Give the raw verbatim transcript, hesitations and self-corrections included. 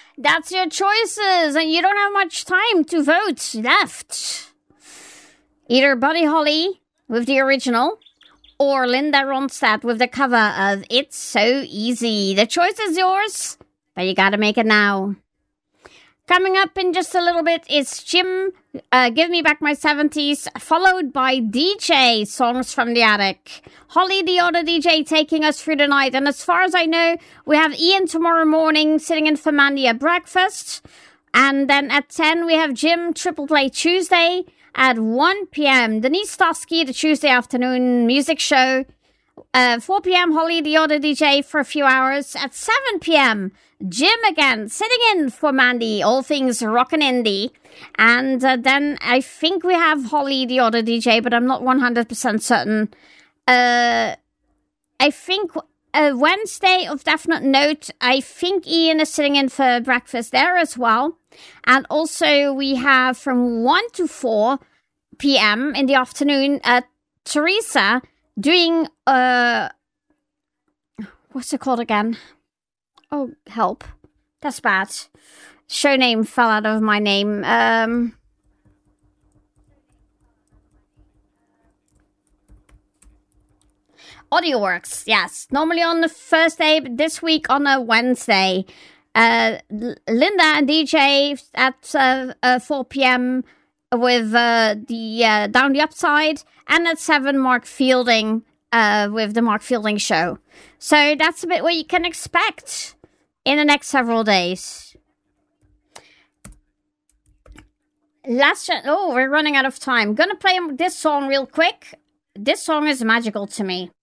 That's your choices, and you don't have much time to vote left. Either Buddy Holly with the original, or Linda Ronstadt with the cover of It's So Easy. The choice is yours, but you gotta make it now. Coming up in just a little bit is Jim, uh, Give Me Back My seventies, followed by D J, Songs from the Attic. Holly, the other D J, taking us through the night. And as far as I know, we have Ian tomorrow morning sitting in for Mandy at breakfast. And then at ten, we have Jim, Triple Play Tuesday. At one p.m., Denise Stosky, the Tuesday afternoon music show. Uh, four p.m., Holly, the other D J, for a few hours. At seven p.m., Jim again, sitting in for Mandy, all things rockin' indie. And uh, then I think we have Holly, the other D J, but I'm not one hundred percent certain. Uh, I think uh, Wednesday, of definite note, I think Ian is sitting in for breakfast there as well. And also we have from one to four p.m. in the afternoon, uh, Teresa doing, uh, what's it called again? Oh, help. That's bad. Show name fell out of my name. Um, AudioWorks, yes. Normally on the Thursday, but this week on a Wednesday. Uh, L- Linda and D J at uh, uh, four p.m. with uh, the uh, Down the Upside, and at seven, Mark Fielding uh, with the Mark Fielding Show. So that's a bit what you can expect in the next several days. Last, ch- oh, we're running out of time. Gonna play this song real quick. This song is magical to me.